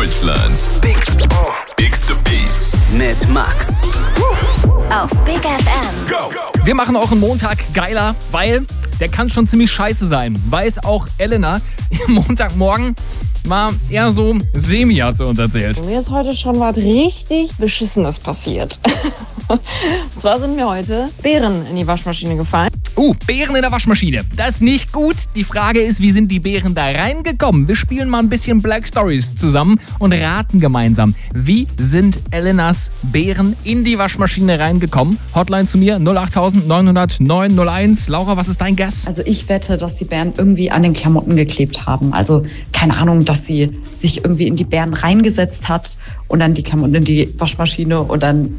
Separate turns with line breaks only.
Deutschlands bigste Beats
mit Max.
Auf Big FM.
Go!
Wir machen auch einen Montag geiler, weil der kann schon ziemlich scheiße sein. Weiß auch Elena. Montagmorgen war eher so semi, hat sie uns erzählt.
Mir ist heute schon was richtig Beschissenes passiert. Und zwar sind mir heute Beeren in die Waschmaschine gefallen.
Beeren in der Waschmaschine. Das ist nicht gut. Die Frage ist, wie sind die Beeren da reingekommen? Wir spielen mal ein bisschen Black Stories zusammen und raten gemeinsam. Wie sind Elenas Beeren in die Waschmaschine reingekommen? Hotline zu mir 08000 900 901. Laura, was ist dein Guess?
Also ich wette, dass die Bären irgendwie an den Klamotten geklebt haben. Also keine Ahnung, dass sie sich irgendwie in die Bären reingesetzt hat und dann die Klamotten in die Waschmaschine und dann